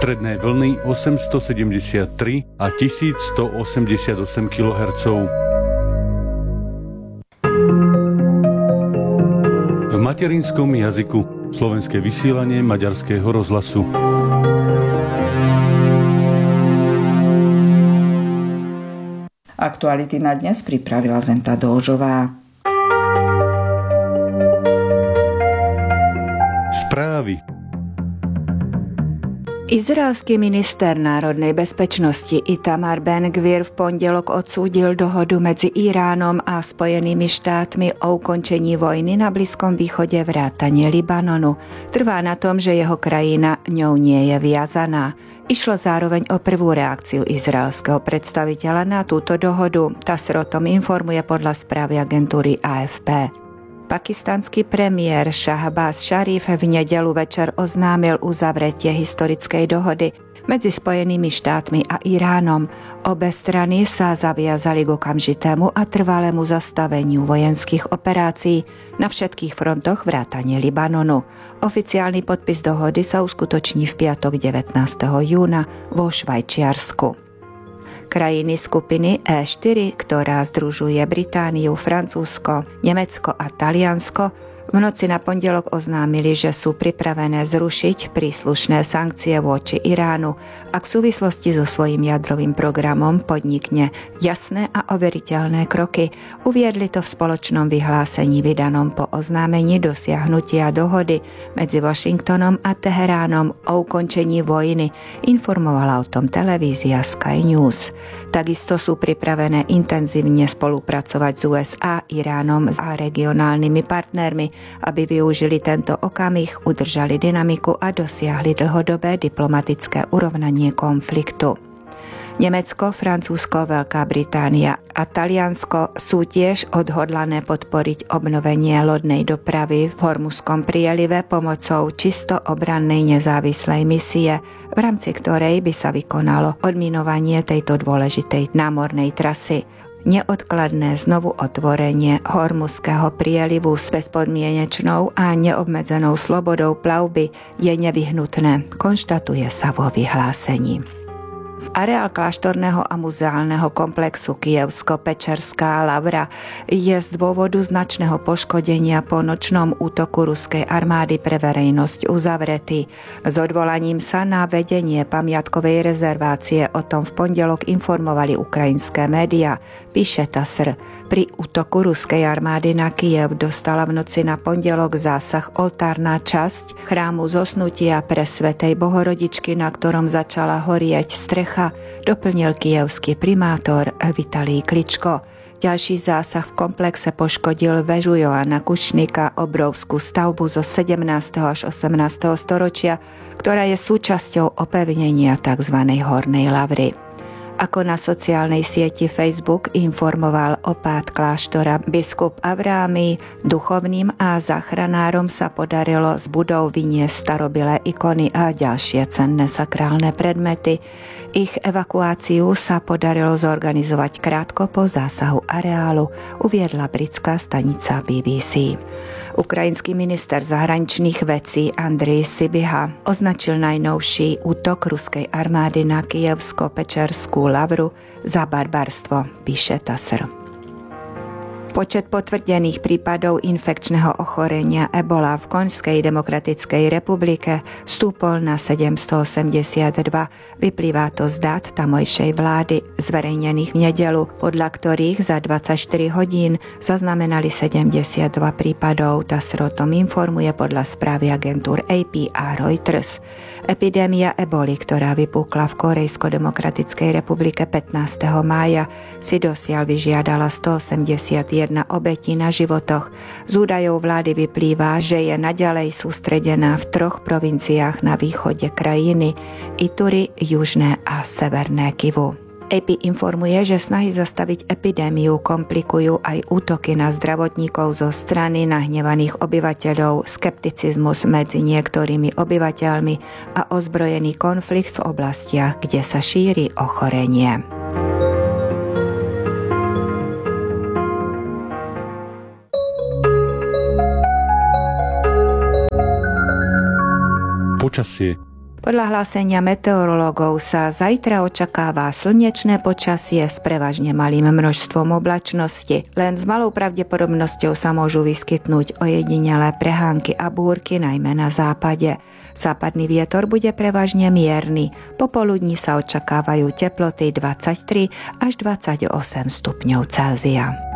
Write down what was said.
Stredné vlny 873 a 1188 kHz. V materinskom jazyku slovenské vysielanie Maďarského rozhlasu. Aktuality na dnes pripravila Zenta Dóžová. Správy. Izraelský minister národnej bezpečnosti Itamar Ben-Gvir v pondelok odsúdil dohodu medzi Iránom a Spojenými štátmi o ukončení vojny na Blízkom východe vrátane Libanonu. Trvá na tom, že jeho krajina ňou nie je viazaná. Išlo zároveň o prvú reakciu izraelského predstaviteľa na túto dohodu. TASR o tom informuje podľa správy agentúry AFP. Pakistanský premiér Shahbaz Sharif v nedeľu večer oznámil uzavretie historickej dohody medzi Spojenými štátmi a Iránom. Obe strany sa zaviazali k okamžitému a trvalému zastaveniu vojenských operácií na všetkých frontoch vrátane Libanonu. Oficiálny podpis dohody sa uskutoční v piatok 19. júna vo Švajčiarsku. Krajiny skupiny E4, ktorá združuje Britániu, Francúzsko, Nemecko a Taliansko, v noci na pondelok oznámili, že sú pripravené zrušiť príslušné sankcie voči Iránu, ak v súvislosti so svojím jadrovým programom podnikne jasné a overiteľné kroky. Uviedli to v spoločnom vyhlásení vydanom po oznámení dosiahnutia dohody medzi Washingtonom a Teheránom o ukončení vojny, informovala o tom televízia Sky News. Takisto sú pripravené intenzívne spolupracovať s USA, Iránom a regionálnymi partnermi, aby využili tento okamih, udržali dynamiku a dosiahli dlhodobé diplomatické urovnanie konfliktu. Nemecko, Francúzsko, Veľká Británia a Taliansko sú tiež odhodlané podporiť obnovenie lodnej dopravy v Hormuzskom prielive pomocou čisto obrannej nezávislej misie, v rámci ktorej by sa vykonalo odminovanie tejto dôležitej námornej trasy. Neodkladné znovu otvorenie Hormuzského prielivu s bezpodmienečnou a neobmedzenou slobodou plavby je nevyhnutné, konštatuje sa vo vyhlásení. Areál kláštorného a muzeálneho komplexu Kyjevsko-Pečerská Lavra je z dôvodu značného poškodenia po nočnom útoku ruskej armády pre verejnosť uzavretý. S odvolaním sa na vedenie pamiatkovej rezervácie o tom v pondelok informovali ukrajinské médiá, píše TASR. Pri útoku ruskej armády na Kyjev dostala v noci na pondelok zásah oltárna časť chrámu Zosnutia pre svätej Bohorodičky, na ktorom začala horieť strecha, doplnil kyjevský primátor Vitalij Kličko. Ďalší zásah v komplexe poškodil väžu Joana Kučníka, obrovskú stavbu zo 17. až 18. storočia, ktorá je súčasťou opevnenia tzv. Hornej Lavry. Ako na sociálnej sieti Facebook informoval opát kláštora biskup Avrámy, duchovným a záchranárom sa podarilo z budov vyniesť starobilé ikony a ďalšie cenné sakrálne predmety. Ich evakuáciu sa podarilo zorganizovať krátko po zásahu areálu, uviedla britská stanica BBC. Ukrajinský minister zahraničných vecí Andrej Sybiha označil najnovší útok ruskej armády na Kyjevsko-Pečerskú Lavru za barbarstvo, píše TASR. Počet potvrdených prípadov infekčného ochorenia Ebola v Konžskej demokratickej republike stúpol na 782. Vyplýva to z dát tamojšej vlády, zverejnených v nedeľu, podľa ktorých za 24 hodín zaznamenali 72 prípadov. TASR o tom informuje podľa správy agentúr AP a Reuters. Epidémia eboli, ktorá vypukla v Korejsko-demokratickej republike 15. mája, si dosiaľ vyžiadala 181 obetí na životoch. Z údajov vlády vyplýva, že je naďalej sústredená v 3 provinciách na východe krajiny: Ituri, Južné a Severné Kivu. AP informuje, že snahy zastaviť epidémiu komplikujú aj útoky na zdravotníkov zo strany nahnevaných obyvateľov, skepticizmus medzi niektorými obyvateľmi a ozbrojený konflikt v oblastiach, kde sa šíri ochorenie. Počasie. Podľa hlásenia meteorológov sa zajtra očakáva slnečné počasie s prevažne malým množstvom oblačnosti. Len s malou pravdepodobnosťou sa môžu vyskytnúť ojedinelé prehánky a búrky, najmä na západe. Západný vietor bude prevažne mierny. Popoludní sa očakávajú teploty 23 až 28 stupňov Celzia.